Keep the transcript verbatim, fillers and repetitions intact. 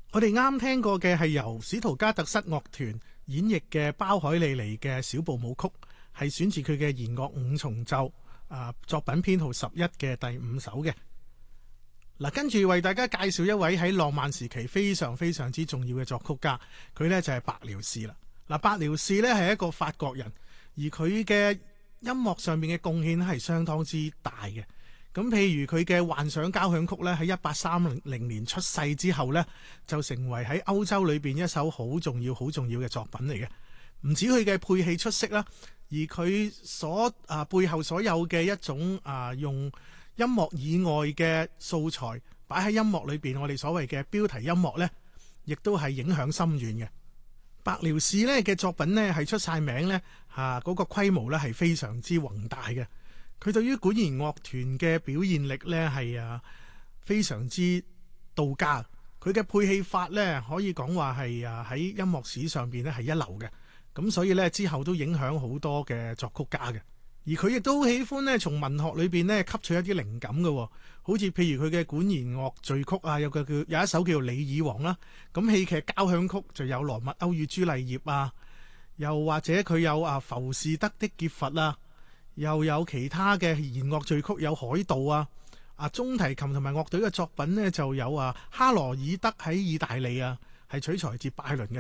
我哋啱聽過嘅係由史圖加特室樂團演繹嘅包海利尼嘅小步舞曲，係選自佢嘅弦樂五重奏啊，作品編號十一嘅第五首嘅。嗱，跟住為大家介紹一位喺浪漫時期非常非常之重要嘅作曲家，佢呢就係白遼士啦。嗱，白遼士呢係一個法國人，而佢嘅音樂上面嘅貢獻係相當之大嘅。咁譬如佢嘅幻想交響曲咧，喺一八三零年出世之後咧，就成為喺歐洲裏邊一首好重要、好重要嘅作品嚟嘅。唔止佢嘅配器出色啦，而佢所啊背後所有嘅一種啊用音樂以外嘅素材擺喺音樂裏邊，我哋所謂嘅標題音樂咧，亦都係影響深遠嘅。白遼士咧嘅作品咧係出晒名咧，嚇嗰個規模咧係非常之宏大嘅。佢對於管弦樂團嘅表現力咧係啊非常之到家，佢嘅配器法咧可以講話係啊喺音樂史上邊咧係一流嘅，咁所以咧之後都影響好多嘅作曲家嘅，而佢亦都好喜歡咧從文學裏邊咧吸取一啲靈感嘅，好似譬如佢嘅管弦樂序曲啊，有個叫有一首叫《李爾王》啦，咁戲劇交響曲就有《羅密歐與朱麗葉》啊，又或者佢有啊《浮士德的劫伐》啊。又有其他嘅弦樂序曲，有海盜啊，啊中提琴同埋樂隊嘅作品呢，就有啊哈羅爾德喺意大利啊，係取材自拜倫嘅。